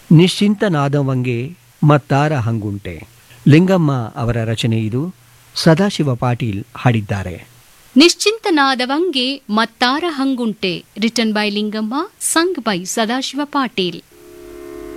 ನಿಶ್ಚಿಂತನಾದವಂಗೆ ಮತ್ತಾರ ಹಂಗುಂಟೆ. ಲಿಂಗಮ್ಮ ಅವರ ರಚನೆ ಇದು. ಸದಾಶಿವ ಪಾಟೀಲ್ ಹಾಡಿದ್ದಾರೆ. ನಿಶ್ಚಿಂತನಾದವಂಗೆ ಮತ್ತಾರ ಹಂಗುಂಟೆ, written by Lingamma, sung by Sadashiva Patil.